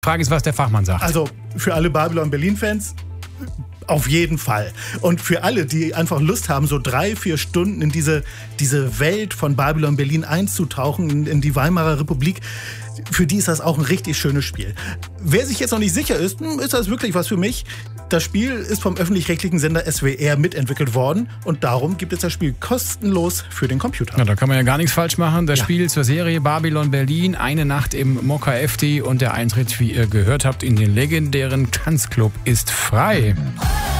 Frage ist, was der Fachmann sagt. Also für alle Babylon Berlin-Fans auf jeden Fall. Und für alle, die einfach Lust haben, so 3-4 Stunden in diese Welt von Babylon Berlin einzutauchen, in die Weimarer Republik, für die ist das auch ein richtig schönes Spiel. Wer sich jetzt noch nicht sicher ist das wirklich was für mich? Das Spiel ist vom öffentlich-rechtlichen Sender SWR mitentwickelt worden und darum gibt es das Spiel kostenlos für den Computer. Ja, da kann man ja gar nichts falsch machen. Das Spiel zur Serie Babylon Berlin, eine Nacht im Mokka FT und der Eintritt, wie ihr gehört habt, in den legendären Tanzclub ist frei.